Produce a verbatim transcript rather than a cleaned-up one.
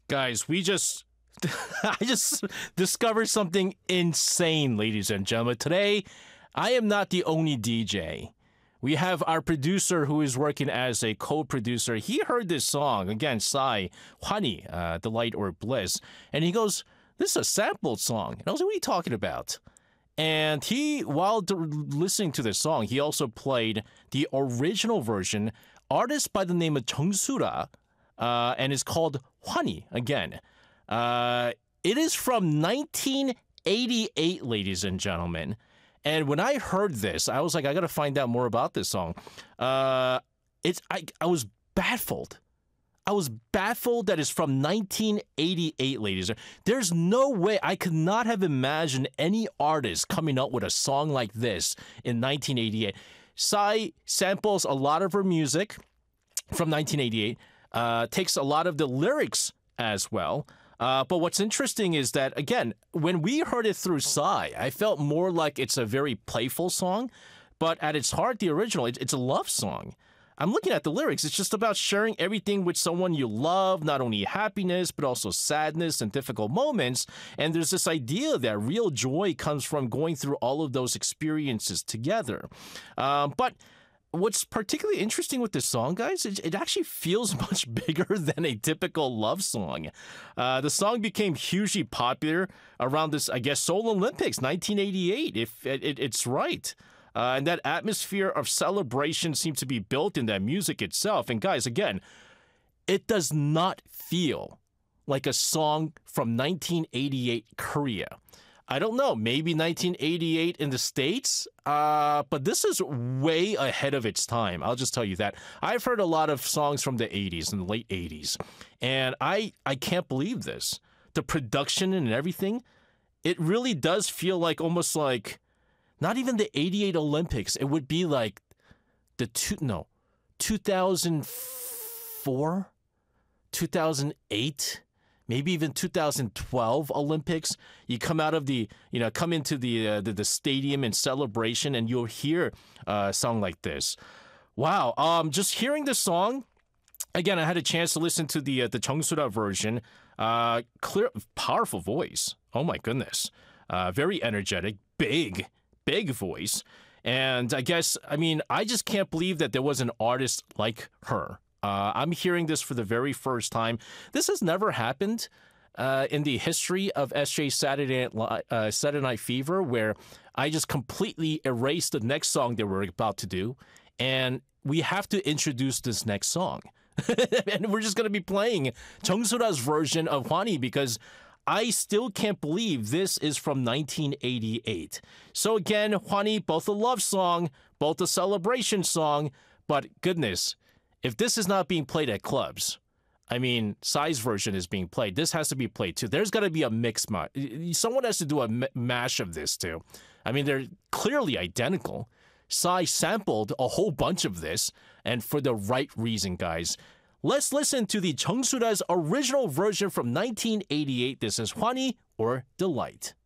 Guys, we just I just discovered something insane, ladies and gentlemen. Today, I am not the only D J. We have our producer who is working as a co-producer. He heard this song, again, Psy, Hwani, uh, Delight or Bliss, and he goes, this is a sampled song. And I was like, what are you talking about? And he, while d- listening to this song, he also played the original version, artist by the name of Chung Sura, uh, and it's called Hwani, again. Uh, it is from nineteen eighty-eight, ladies and gentlemen. And when I heard this, I was like, I got to find out more about this song. Uh, it's I, I was baffled. I was baffled that it's from nineteen eighty-eight, ladies. There's no way I could not have imagined any artist coming up with a song like this in nineteen eighty-eight. Psy samples a lot of her music from nineteen eighty-eight, uh, takes a lot of the lyrics as well. Uh, but what's interesting is that, again, when we heard it through Psy, I felt more like it's a very playful song. But at its heart, the original, it, it's a love song. I'm looking at the lyrics. It's just about sharing everything with someone you love, not only happiness, but also sadness and difficult moments. And there's this idea that real joy comes from going through all of those experiences together. Um, but what's particularly interesting with this song, guys, it, it actually feels much bigger than a typical love song. Uh, the song became hugely popular around this, I guess, Seoul Olympics, nineteen eighty-eight, if it, it, it's right. Uh, and that atmosphere of celebration seems to be built in that music itself. And guys, again, it does not feel like a song from nineteen eighty-eight Korea. I don't know, maybe nineteen eighty-eight in the States, uh, but this is way ahead of its time. I'll just tell you that. I've heard a lot of songs from the eighties and the late eighties, and I, I can't believe this. The production and everything, it really does feel like almost like not even the eighty-eight Olympics. It would be like the two, no, two thousand four, two thousand eight. Maybe even two thousand twelve Olympics. You come out of the, you know, come into the uh, the, the stadium in celebration, and you'll hear uh, a song like this. Wow! Um, just hearing the song, again, I had a chance to listen to the uh, the Chung Sura version. Uh, clear, powerful voice. Oh my goodness! Uh, very energetic, big, big voice. And I guess, I mean, I just can't believe that there was an artist like her. Uh, I'm hearing this for the very first time. This has never happened uh, in the history of S J Saturday Night, uh, Saturday Night Fever, where I just completely erased the next song that we're about to do, and we have to introduce this next song. And we're just going to be playing Chung Sura's version of Hwani because I still can't believe this is from nineteen eighty-eight. So again, Hwani, both a love song, both a celebration song, but goodness, if this is not being played at clubs, I mean, Psy's version is being played. This has to be played too. There's got to be a mix. Ma- Someone has to do a m- mash of this too. I mean, they're clearly identical. Psy sampled a whole bunch of this, and for the right reason, guys. Let's listen to the Chung Sura's original version from nineteen eighty-eight. This is Hwani or Delight.